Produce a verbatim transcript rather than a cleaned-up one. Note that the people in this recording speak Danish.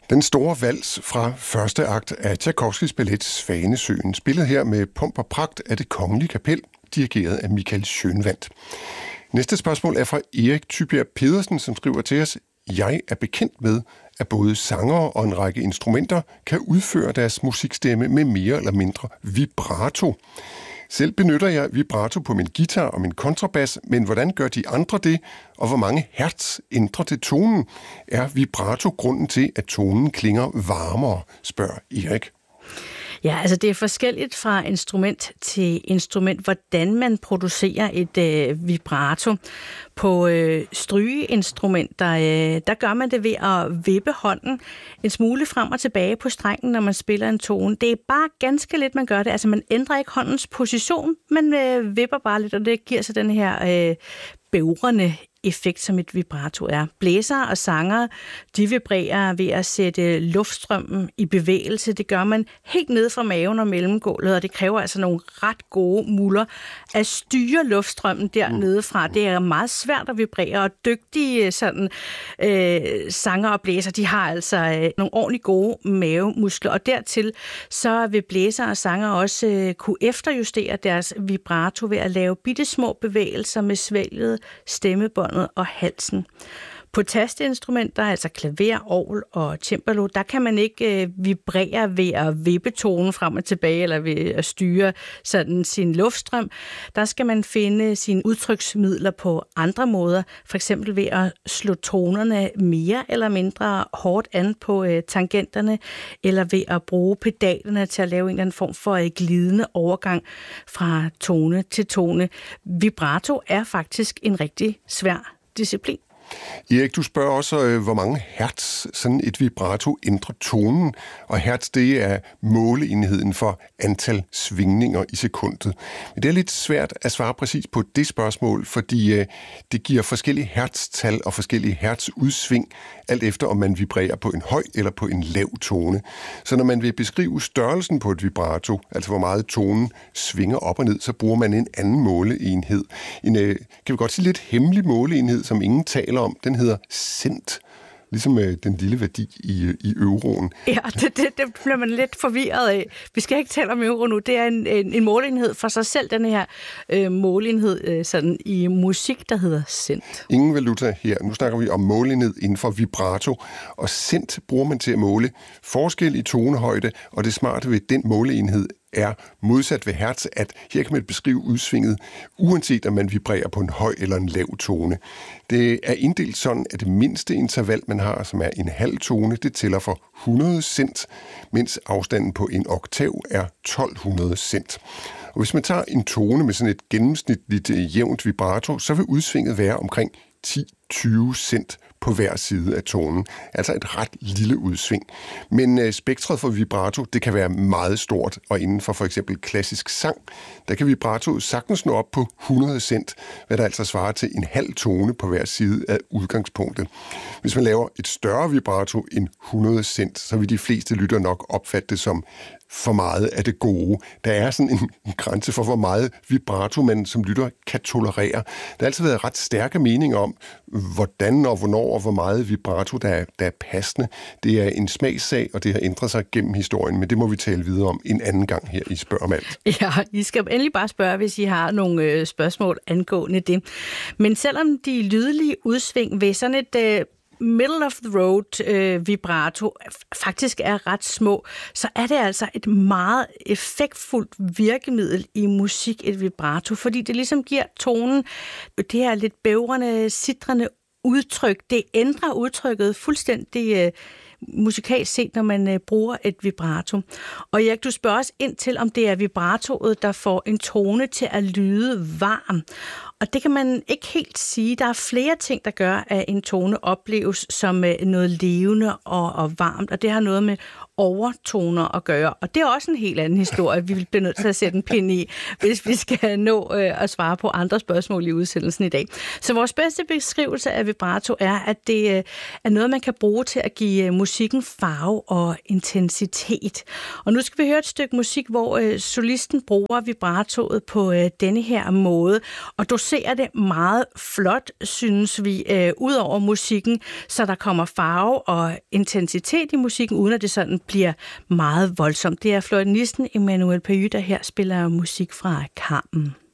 Den store vals fra første akt af Tchaikovskys ballet Svanesøen, spillet her med pomp og pragt af Det Kongelige Kapel, dirigeret af Michael Schønwandt. Næste spørgsmål er fra Erik Tybjerg Pedersen, som skriver til os: Jeg er bekendt med, at både sangere og en række instrumenter kan udføre deres musikstemme med mere eller mindre vibrato. Selv benytter jeg vibrato på min guitar og min kontrabas, men hvordan gør de andre det, og hvor mange hertz ændrer det tonen? Er vibrato grunden til, at tonen klinger varmere, spørger Erik. Ja, altså det er forskelligt fra instrument til instrument, hvordan man producerer et øh, vibrato. På øh, strygeinstrumenter, øh, der gør man det ved at vippe hånden en smule frem og tilbage på strengen, når man spiller en tone. Det er bare ganske lidt, man gør det. Altså man ændrer ikke håndens position, man øh, vipper bare lidt, og det giver sig den her øh, bævrende effekt, som et vibrato er. Blæsere og sangere, de vibrerer ved at sætte luftstrømmen i bevægelse. Det gør man helt ned fra maven og mellemgulvet, og det kræver altså nogle ret gode muller at styre luftstrømmen dernede fra. Det er meget svært at vibrere, og dygtige sådan, øh, sanger og blæser, de har altså øh, nogle ordentligt gode mavemuskler, og dertil så vil blæsere og sanger også øh, kunne efterjustere deres vibrato ved at lave bittesmå bevægelser med svælget, stemmebånd og halsen. På tasteinstrumenter, altså klaver, orgel og cembalo, der kan man ikke øh, vibrere ved at vippe tonen frem og tilbage, eller ved at styre sådan sin luftstrøm. Der skal man finde sine udtryksmidler på andre måder, for eksempel ved at slå tonerne mere eller mindre hårdt an på øh, tangenterne, eller ved at bruge pedalerne til at lave en eller anden form for øh, glidende overgang fra tone til tone. Vibrato er faktisk en rigtig svær disciplin. Erik, du spørger også, hvor mange hertz sådan et vibrato ændrer tonen, og hertz, det er måleenheden for antal svingninger i sekundet. Men det er lidt svært at svare præcis på det spørgsmål, fordi det giver forskellige hertztal og forskellige hertzudsving, alt efter om man vibrerer på en høj eller på en lav tone. Så når man vil beskrive størrelsen på et vibrato, altså hvor meget tonen svinger op og ned, så bruger man en anden måleenhed. En, kan vi godt sige, lidt hemmelig måleenhed, som ingen taler om. Den hedder cent, ligesom øh, den lille værdi i, i euroen. Ja, det, det, det bliver man lidt forvirret af. Vi skal ikke tale om euro nu. Det er en, en, en måleenhed for sig selv, den her øh, måleenhed øh, sådan i musik, der hedder cent. Ingen valuta her. Nu snakker vi om måleenhed inden for vibrato, og cent bruger man til at måle forskel i tonehøjde, og det smarte ved den måleenhed er modsat ved hertz, at her kan man beskrive udsvinget, uanset om man vibrerer på en høj eller en lav tone. Det er inddelt sådan, at det mindste interval, man har, som er en halv tone, det tæller for hundrede cent, mens afstanden på en oktav er tolv hundrede cent. Og hvis man tager en tone med sådan et gennemsnitligt jævnt vibrato, så vil udsvinget være omkring ti til tyve cent på hver side af tonen. Altså et ret lille udsving. Men øh, spektret for vibrato, det kan være meget stort, og inden for for eksempel klassisk sang, der kan vibratoet sagtens nå op på hundrede cent, hvad der altså svarer til en halv tone på hver side af udgangspunktet. Hvis man laver et større vibrato end hundrede cent, så vil de fleste lytter nok opfatte det som for meget af det gode. Der er sådan en, en grænse for, hvor meget vibrato man som lytter kan tolerere. Der har altid været ret stærke meninger om, hvordan og hvornår og hvor meget vibrato, der er, der er passende. Det er en smagssag, og det har ændret sig gennem historien, men det må vi tale videre om en anden gang her i Spørg om alt. Ja, I skal endelig bare spørge, hvis I har nogle øh, spørgsmål angående det. Men selvom de lydlige udsving ved sådan et øh, middle of the road øh, vibrato faktisk er ret små, så er det altså et meget effektfuldt virkemiddel i musik, et vibrato, fordi det ligesom giver tonen det her lidt bævrende, sitrende udtryk. Det ændrer udtrykket fuldstændig øh, musikalsk set, når man øh, bruger et vibrato. Og Erik, du spørger os ind til, om det er vibratoet, der får en tone til at lyde varm. Og det kan man ikke helt sige. Der er flere ting, der gør, at en tone opleves som noget levende og, og varmt, og det har noget med overtoner at gøre. Og det er også en helt anden historie, vi bliver nødt til at sætte en pind i, hvis vi skal nå øh, at svare på andre spørgsmål i udsendelsen i dag. Så vores bedste beskrivelse af vibrato er, at det øh, er noget, man kan bruge til at give øh, musikken farve og intensitet. Og nu skal vi høre et stykke musik, hvor øh, solisten bruger vibratoet på øh, denne her måde, og doserer det meget flot, synes vi, øh, ud over musikken, så der kommer farve og intensitet i musikken, uden at det sådan bliver meget voldsomt. Det er fløjtenisten Emmanuel Peyy, der her spiller musik fra Carmen.